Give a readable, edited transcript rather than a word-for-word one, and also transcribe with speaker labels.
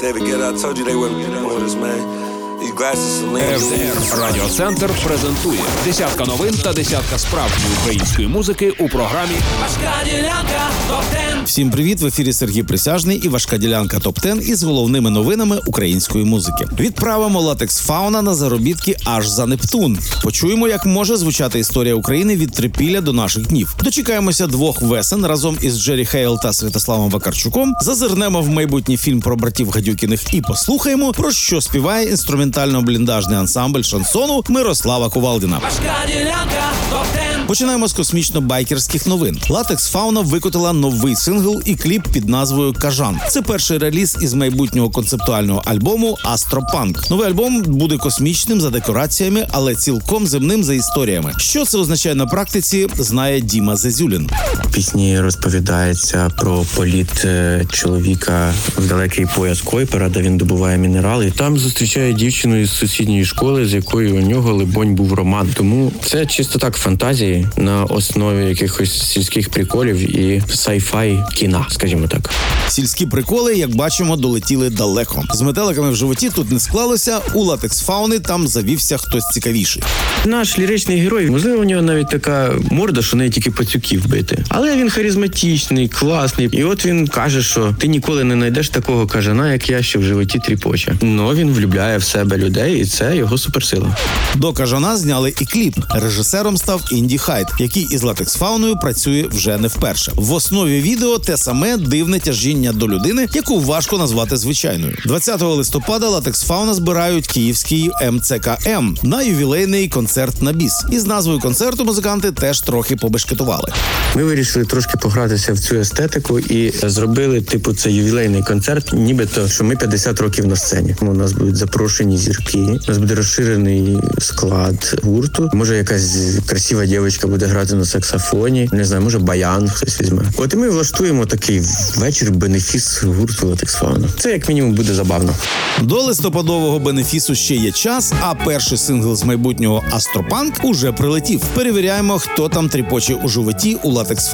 Speaker 1: David Guetta, I told you they wouldn't be with us, man. These glasses Celine.
Speaker 2: РДР Радіоцентр презентує десятка новин та десятка справжньої української музики у програмі «Важка ділянка ТОП-10».
Speaker 3: Всім привіт! В ефірі Сергій Присяжний і «Важка ділянка ТОП-10» із головними новинами української музики. Відправимо Латекс Фауна на заробітки аж за Нептун. Почуємо, як може звучати історія України від Трипілля до наших днів. Дочекаємося двох весен разом із Джері Хейл та Святославом Вакарчуком, зазирнемо в майбутній фільм про братів Гадюкіних і послухаємо, про що співає інструментально-бліндажний ансамбль шансону Мирослава Кувалдіна.
Speaker 2: «Важка ділянка ТОП-10».
Speaker 3: Починаємо з космічно-байкерських новин. Латекс Фауна викотила новий сингл і кліп під назвою «Кажан». Це перший реліз із майбутнього концептуального альбому «Астропанк». Новий альбом буде космічним за декораціями, але цілком земним за історіями. Що це означає на практиці, знає Діма Зезюлін.
Speaker 4: В пісні розповідається про політ чоловіка в далекий пояс Койпера, де він добуває мінерали. Там зустрічає дівчину із сусідньої школи, з якою у нього, либонь, був роман. Тому це чисто так фантазії на основі якихось сільських приколів і сай-фай кіна, скажімо так.
Speaker 3: Сільські приколи, як бачимо, долетіли далеко. З метеликами в животі тут не склалося, у Латекс Фауни там завівся хтось цікавіший.
Speaker 4: Наш ліричний герой, можливо, у нього навіть така морда, що неї тільки пацюків бити. Але він харизматичний, класний. І от він каже, що ти ніколи не знайдеш такого кажана, як я, що в животі тріпоче. Но він влюбляє в себе людей, і це його суперсила.
Speaker 3: До «Кажана» зняли і кліп. Режисером став Інді Хайт, який із Латекс Фауною працює вже не вперше. В основі відео те саме дивне тяжіння до людини, яку важко назвати звичайною. 20 листопада Латекс Фауна збирають київський МЦКМ на ювілейний концерт на біс. Із назвою концерту музиканти теж трохи побешкетували.
Speaker 4: Ми вирішили трошки погратися в цю естетику і зробили, це ювілейний концерт, нібито, що ми 50 років на сцені. У нас будуть запрошені зірки, у нас буде розширений склад гурту. Може, якась красива дівчинка буде грати на саксофоні, не знаю, може баян хтось візьме. От і ми влаштуємо такий вечір бенефіс гурту Латекс Фауна. Це як мінімум буде забавно.
Speaker 3: До листопадового бенефісу ще є час, а перший сингл з майбутнього «Астропанк» уже прилетів. Перевіряємо, хто там тріпоче у животі у Латекс Фауна.